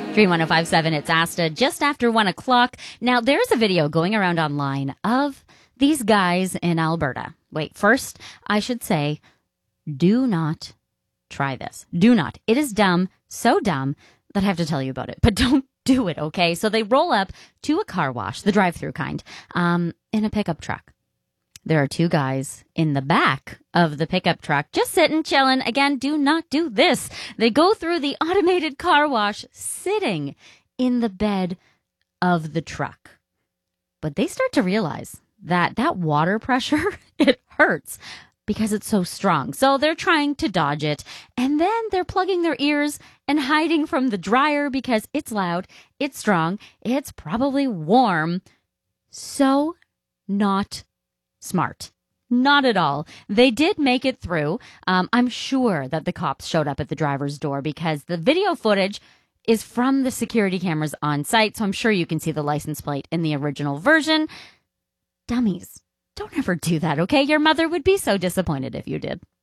31057, it's Asta, just after 1 o'clock. Now, there's a video going around online of these guys in Alberta. Wait, first, I should say, do not try this. Do not. It is dumb, so dumb that I have to tell you about it. But don't do it, okay? So they roll up to a car wash, the drive-through kind, in a pickup truck. There are two guys in the back of the pickup truck just sitting, chilling. Again, do not do this. They go through the automated car wash sitting in the bed of the truck. But they start to realize that water pressure, it hurts because it's so strong. So they're trying to dodge it. And then they're plugging their ears and hiding from the dryer because it's loud, it's strong, it's probably warm. So not smart. Not at all. They did make it through. I'm sure that the cops showed up at the driver's door because the video footage is from the security cameras on site. So I'm sure you can see the license plate in the original version. Dummies. Don't ever do that, okay? Your mother would be so disappointed if you did.